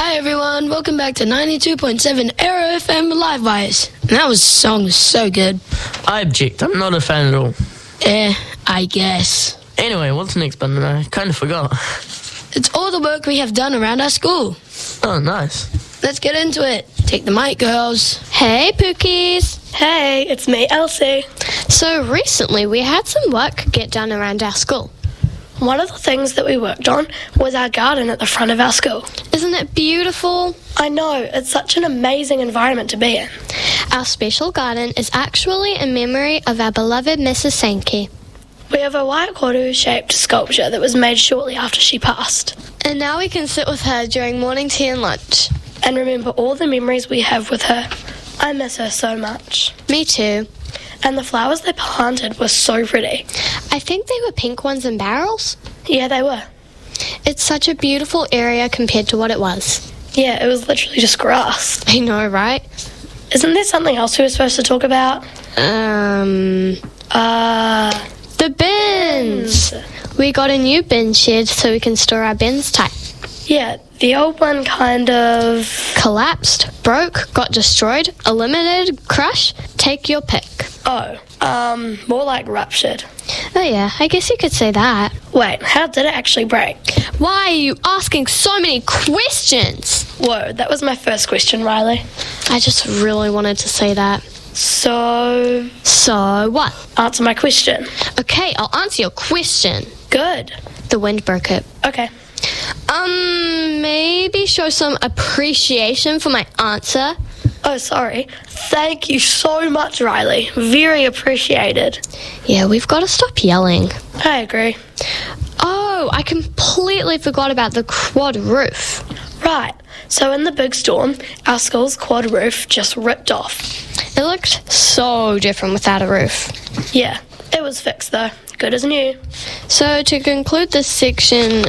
Hi everyone, welcome back to 92.7 Aero FM Livewires. And that song was so good. I object, I'm not a fan at all. I guess. Anyway, what's next, Brendan? I kind of forgot. It's all the work we have done around our school. Oh, nice. Let's get into it. Take the mic, girls. Hey, Pookies. Hey, it's me, Elsie. So recently we had some work get done around our school. One of the things that we worked on was our garden at the front of our school. Isn't it beautiful? I know, it's such an amazing environment to be in. Our special garden is actually in memory of our beloved Mrs. Sankey. We have a white koru-shaped sculpture that was made shortly after she passed. And now we can sit with her during morning tea and lunch. And remember all the memories we have with her. I miss her so much. Me too. And the flowers they planted were so pretty. I think they were pink ones in barrels. Yeah, they were. It's such a beautiful area compared to what it was. Yeah, it was literally just grass. I know, right? Isn't there something else we were supposed to talk about? The bins! We got a new bin shed so we can store our bins tight. Yeah, the old one kind of... Collapsed, broke, got destroyed, eliminated, crushed, take your pick. More like ruptured. Oh yeah, I guess you could say that. Wait, how did it actually break? Why are you asking so many questions? Whoa, that was my first question, Riley. I just really wanted to say that. So what? Answer my question. Okay, I'll answer your question. Good. The wind broke it. Okay. Maybe show some appreciation for my answer. Oh, sorry. Thank you so much, Riley. Very appreciated. Yeah, we've got to stop yelling. I agree. Oh, I completely forgot about the quad roof. Right. So in the big storm, our school's quad roof just ripped off. It looked so different without a roof. Yeah, it was fixed though. Good as new. So to conclude this section,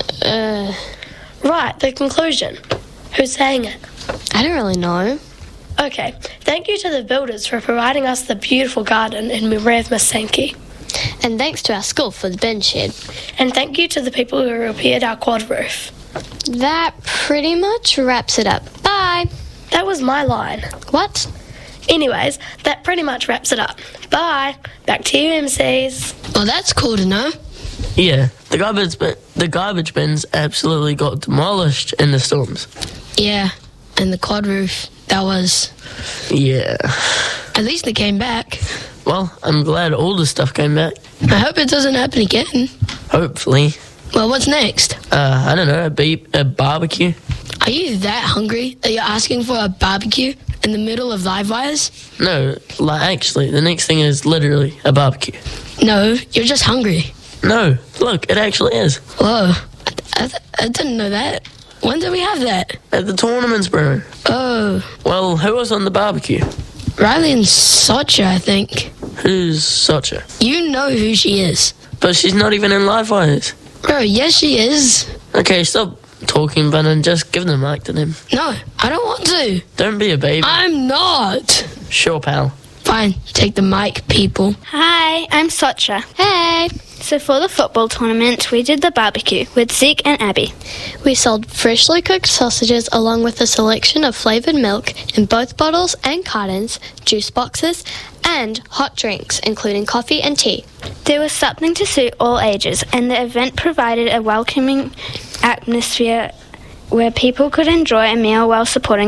Right, the conclusion. Who's saying it? I don't really know. Okay, thank you to the builders for providing us the beautiful garden in memory of Miss Sankey. And thanks to our school for the bin shed. And thank you to the people who repaired our quad roof. That pretty much wraps it up. Bye. That was my line. What? Anyways, that pretty much wraps it up. Bye. Back to you, MCs. Well, that's cool to know. Yeah, the garbage bins absolutely got demolished in the storms. Yeah, and the quad roof, that was... Yeah. At least they came back. Well, I'm glad all the stuff came back. I hope it doesn't happen again. Hopefully. Well, what's next? I don't know, a barbecue? Are you that hungry that you're asking for a barbecue in the middle of live wires? No, actually, the next thing is literally a barbecue. No, you're just hungry. No, look, it actually is. Whoa, I didn't know that. When did we have that? At the tournaments, bro. Oh, Well, who was on the barbecue? Riley and Socha, I think. Who's Socha? You know who she is. But she's not even in live wires. Bro, yes she is. Okay, stop talking, Ben, and just give the mic to them. No, I don't want to. Don't be a baby. I'm not. Sure, pal. Fine, take the mic, people. Hi, I'm Socha. Hey. So for the football tournament, we did the barbecue with Zeke and Abby. We sold freshly cooked sausages along with a selection of flavoured milk in both bottles and cartons, juice boxes, and hot drinks, including coffee and tea. There was something to suit all ages, and the event provided a welcoming atmosphere where people could enjoy a meal while supporting